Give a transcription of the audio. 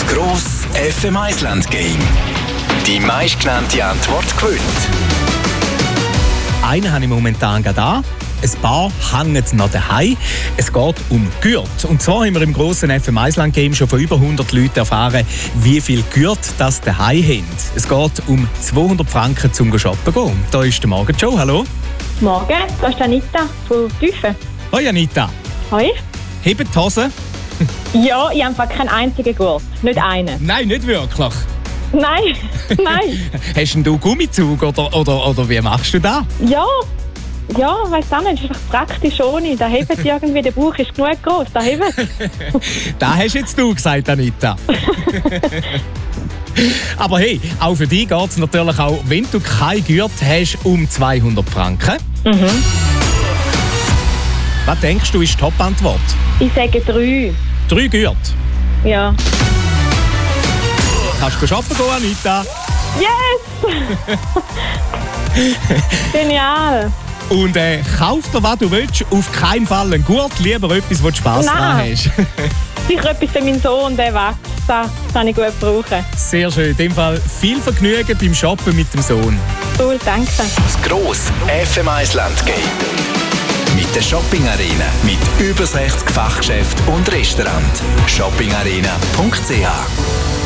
Gross FM1 Land Game. Die meistgenannte Antwort gewinnt. Einen habe ich momentan gerade an. Ein paar hängen noch daheim. Es geht um Gürtel. Und zwar haben wir im grossen FM1 Land Game schon von über 100 Leuten erfahren, wie viel Gürtel das daheim haben. Es geht um 200 Franken zum Shoppen gehen. Da ist der Morgen-Joe. Hallo. Morgen, da ist Anita von Tüfen. Hoi Anita. Hoi. Hebt die Hose? Ja, ich habe einfach keinen einzigen Gurt. Nicht einen. Nein, nicht wirklich. Nein, nein. Hast denn du Gummizug oder wie machst du das? Ja, weiss auch nicht. Das ist einfach praktisch ohne. Da hebt irgendwie, der Bauch ist genug groß. Da hebt. Das hast jetzt du gesagt, Anita. Aber hey, auch für dich geht es natürlich auch, wenn du kein Gürtel hast, um 200 Franken. Mhm. Was denkst du, ist die Top-Antwort? Ich sage 3. 3 Gürtel. Ja. Kannst du shoppen gehen, Anita? Yes! Genial! Und kauf dir, was du willst, auf keinen Fall einen Gurt, lieber etwas, wo du Spass dran hast. Sicher etwas für meinen Sohn, der wächst. Das kann ich gut brauchen. Sehr schön. In dem Fall viel Vergnügen beim Shoppen mit dem Sohn. Cool, danke. Das Gross FM1 Land Game. Mit der Shopping Arena. Mit über 60 Fachgeschäften und Restaurants. shoppingarena.ch